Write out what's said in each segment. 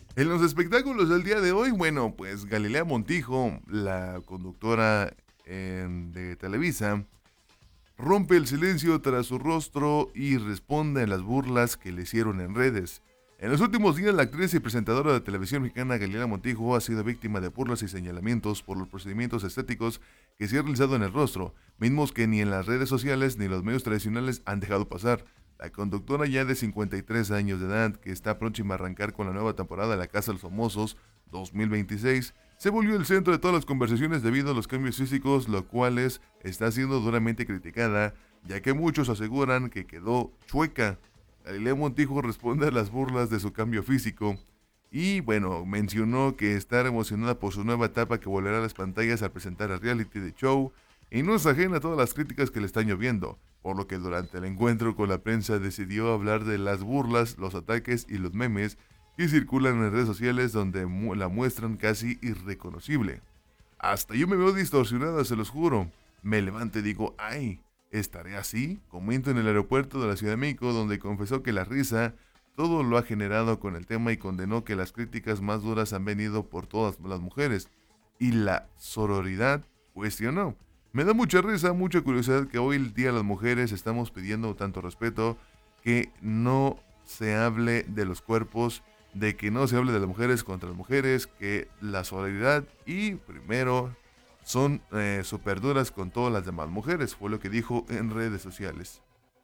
En los espectáculos del día de hoy, bueno, pues Galilea Montijo, la conductora de Televisa, rompe el silencio tras su rostro y responde a las burlas que le hicieron en redes. En los últimos días, la actriz y presentadora de televisión mexicana Galilea Montijo ha sido víctima de burlas y señalamientos por los procedimientos estéticos que se han realizado en el rostro, mismos que ni en las redes sociales ni los medios tradicionales han dejado pasar. La conductora ya de 53 años de edad, que está próxima a arrancar con la nueva temporada de La Casa de los Famosos 2026, se volvió el centro de todas las conversaciones debido a los cambios físicos, lo cuales está siendo duramente criticada, ya que muchos aseguran que quedó chueca. Galilea Montijo responde a las burlas de su cambio físico y, bueno, mencionó que está emocionada por su nueva etapa que volverá a las pantallas al presentar el reality de show y no es ajena a todas las críticas que le están lloviendo, por lo que durante el encuentro con la prensa decidió hablar de las burlas, los ataques y los memes que circulan en redes sociales donde la muestran casi irreconocible. Hasta yo me veo distorsionada, se los juro. Me levanto y digo, ay, ¿estaré así? Comento en el aeropuerto de la Ciudad de México, donde confesó que la risa todo lo ha generado con el tema y condenó que las críticas más duras han venido por todas las mujeres. Y la sororidad cuestionó. Me da mucha risa, mucha curiosidad que hoy el día las mujeres estamos pidiendo tanto respeto, que no se hable de los cuerpos, de que no se hable de las mujeres contra las mujeres, que la solidaridad y primero son super duras con todas las demás mujeres, fue lo que dijo en redes sociales.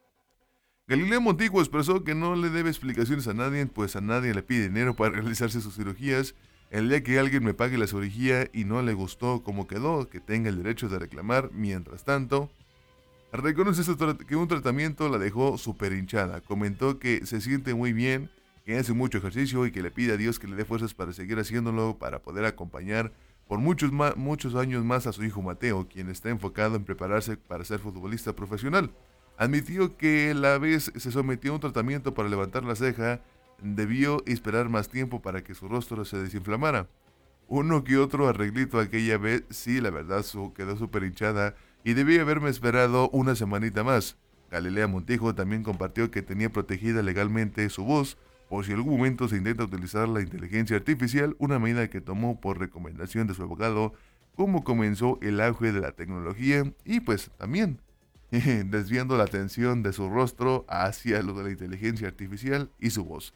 Galilea Montijo expresó que no le debe explicaciones a nadie, pues a nadie le pide dinero para realizarse sus cirugías. El día que alguien me pague la cirugía y no le gustó cómo quedó, que tenga el derecho de reclamar. Mientras tanto, reconoce que un tratamiento la dejó súper hinchada. Comentó que se siente muy bien, que hace mucho ejercicio y que le pide a Dios que le dé fuerzas para seguir haciéndolo, para poder acompañar por muchos años más a su hijo Mateo, quien está enfocado en prepararse para ser futbolista profesional. Admitió que la vez se sometió a un tratamiento para levantar la ceja, debió esperar más tiempo para que su rostro se desinflamara. Uno que otro arreglito aquella vez, sí, la verdad, quedó súper hinchada y debía haberme esperado una semanita más. Galilea Montijo también compartió que tenía protegida legalmente su voz por si en algún momento se intenta utilizar la inteligencia artificial, una medida que tomó por recomendación de su abogado, como comenzó el auge de la tecnología y pues también desviando la atención de su rostro hacia lo de la inteligencia artificial y su voz.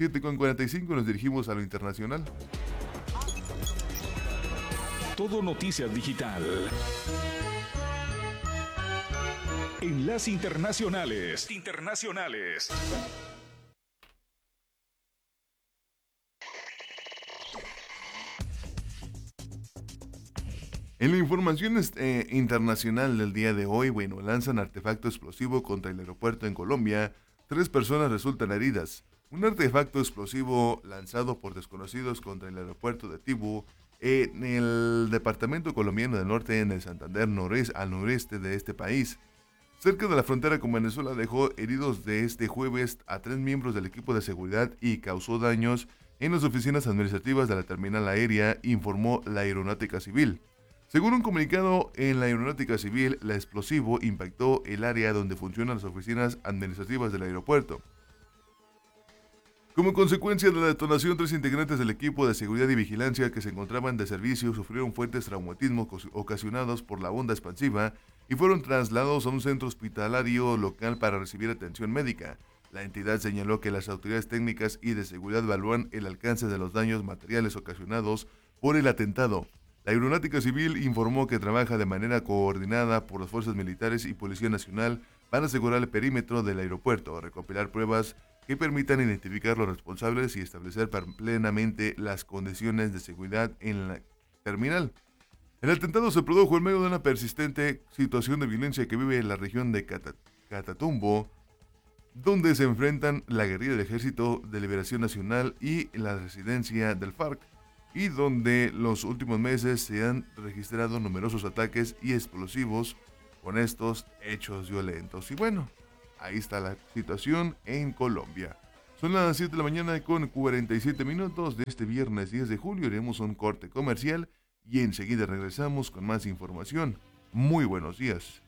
7:45 nos dirigimos a lo internacional. Todo Noticias Digital. Enlace Internacionales. Internacionales. En la información internacional del día de hoy, bueno, lanzan artefacto explosivo contra el aeropuerto en Colombia. 3 personas resultan heridas. Un artefacto explosivo lanzado por desconocidos contra el aeropuerto de Tibú en el departamento colombiano del norte, en el Santander, al noreste de este país. Cerca de la frontera con Venezuela dejó heridos de este jueves a 3 miembros del equipo de seguridad y causó daños en las oficinas administrativas de la terminal aérea, informó la Aeronáutica Civil. Según un comunicado en la Aeronáutica Civil, el explosivo impactó el área donde funcionan las oficinas administrativas del aeropuerto. Como consecuencia de la detonación, 3 integrantes del equipo de seguridad y vigilancia que se encontraban de servicio sufrieron fuertes traumatismos ocasionados por la onda expansiva y fueron trasladados a un centro hospitalario local para recibir atención médica. La entidad señaló que las autoridades técnicas y de seguridad evalúan el alcance de los daños materiales ocasionados por el atentado. La Aeronáutica Civil informó que trabaja de manera coordinada por las fuerzas militares y Policía Nacional para asegurar el perímetro del aeropuerto, recopilar pruebas que permitan identificar los responsables y establecer plenamente las condiciones de seguridad en la terminal. El atentado se produjo en medio de una persistente situación de violencia que vive en la región de Catatumbo, donde se enfrentan la guerrilla del Ejército de Liberación Nacional y la residencia del FARC, y donde los últimos meses se han registrado numerosos ataques y explosivos con estos hechos violentos. Y bueno, ahí está la situación en Colombia. Son las 7 de la mañana con 47 minutos de este viernes 10 de julio. Haremos un corte comercial y enseguida regresamos con más información. Muy buenos días.